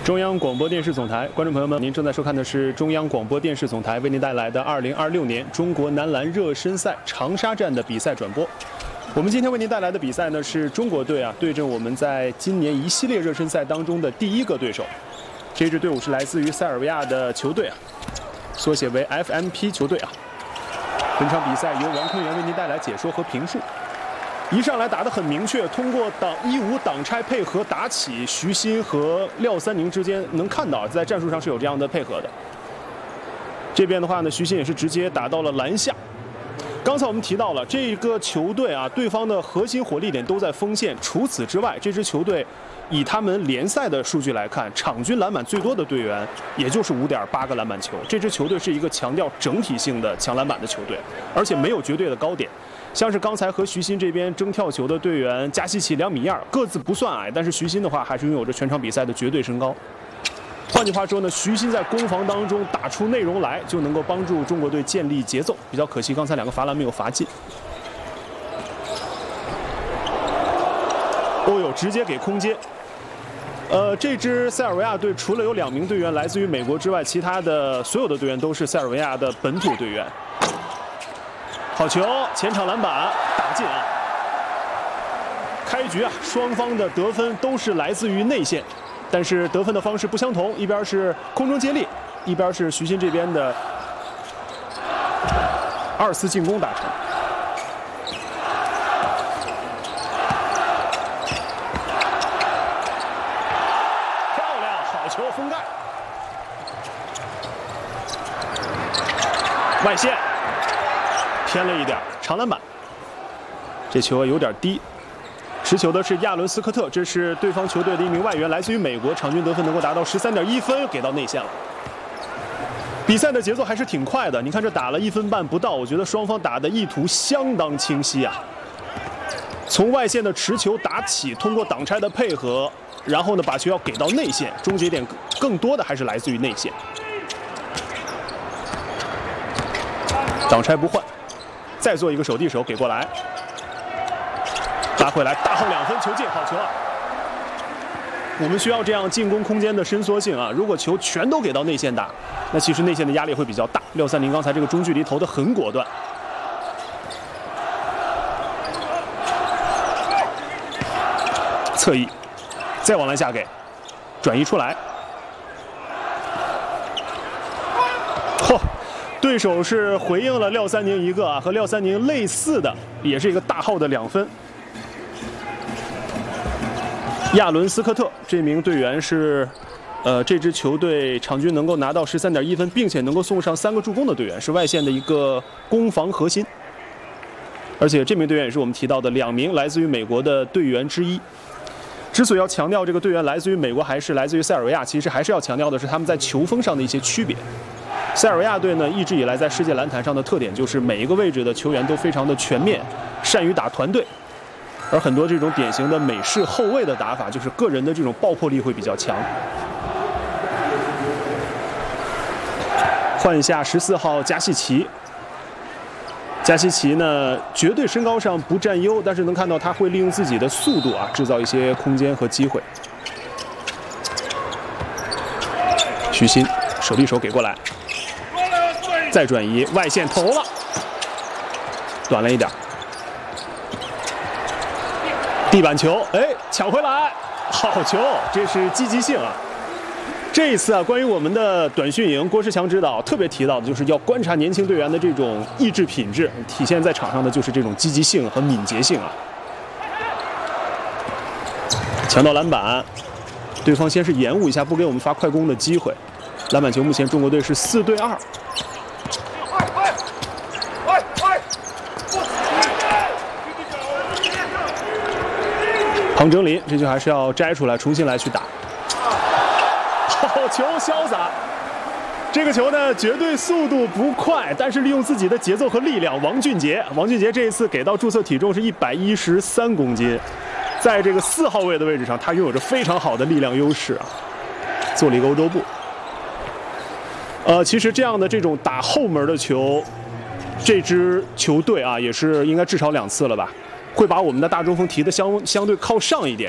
中央广播电视总台，观众朋友们，您正在收看的是中央广播电视总台为您带来的2026年中国男篮热身赛长沙站的比赛转播。我们今天为您带来的比赛呢，是中国队对阵我们在今年一系列热身赛当中的第一个对手。这支队伍是来自于塞尔维亚的球队缩写为 FMP 球队本场比赛由王坤元为您带来解说和评述。一上来打得很明确，通过1-5挡拆配合打起，徐新和廖三宁之间能看到在战术上是有这样的配合的。这边的话呢，徐新也是直接打到了篮下。刚才我们提到了这个球队对方的核心火力点都在锋线。除此之外，这支球队以他们联赛的数据来看，场均篮板最多的队员也就是5.8个篮板球。这支球队是一个强调整体性的抢篮板的球队，而且没有绝对的高点。像是刚才和徐新这边争跳球的队员加西奇2.2米，个子不算矮，但是徐新的话还是拥有着全场比赛的绝对身高。换句话说呢，徐新在攻防当中打出内容来，就能够帮助中国队建立节奏。比较可惜，刚才2个罚篮没有罚进。直接给空接。这支塞尔维亚队除了有2名队员来自于美国之外，其他的所有的队员都是塞尔维亚的本土队员。好球，前场篮板打进开局双方的得分都是来自于内线，但是得分的方式不相同，一边是空中接力，一边是徐新这边的2次进攻打成。漂亮，好球封盖，外线。偏了一点，长篮板，这球有点低。持球的是亚伦斯科特，这是对方球队的一名外援，来自于美国，场均得分能够达到13.1分，给到内线了。比赛的节奏还是挺快的，你看这打了1分半不到，我觉得双方打的意图相当清晰从外线的持球打起，通过挡拆的配合，然后呢把球要给到内线，终结点更多的还是来自于内线。挡拆不换。再做一个手递手给过来，拉回来，大号2分球进，好球我们需要这样进攻空间的伸缩性如果球全都给到内线打，那其实内线的压力会比较大。廖三宁刚才这个中距离投得很果断。侧翼，再往篮下给，转移出来。对手是回应了廖三宁一个和廖三宁类似的，也是一个大号的2分。亚伦斯科特这名队员是，这支球队场均能够拿到13.1分，并且能够送上3个助攻的队员，是外线的一个攻防核心。而且这名队员也是我们提到的2名来自于美国的队员之一。之所以要强调这个队员来自于美国还是来自于塞尔维亚，其实还是要强调的是他们在球风上的一些区别。塞尔维亚队呢，一直以来在世界篮坛上的特点就是每一个位置的球员都非常的全面，善于打团队。而很多这种典型的美式后卫的打法，就是个人的这种爆破力会比较强。换下14号加西奇。加西奇呢，绝对身高上不占优，但是能看到他会利用自己的速度制造一些空间和机会。徐新手递手给过来。再转移，外线投了，短了一点。地板球，抢回来，好球！这是积极性这一次关于我们的短训营，郭士强指导特别提到的就是要观察年轻队员的这种意志品质，体现在场上的就是这种积极性和敏捷性抢到篮板，对方先是延误一下，不给我们发快攻的机会。篮板球目前中国队是4对2。庞哲林这球还是要摘出来，重新来去打。好球，潇洒！这个球呢，绝对速度不快，但是利用自己的节奏和力量。王俊杰这一次给到注册体重是113公斤，在这个4号位的位置上，他拥有着非常好的力量优势做了一个欧洲步。其实这样的这种打后门的球，这支球队也是应该至少2次了吧。会把我们的大中锋提得相对靠上一点，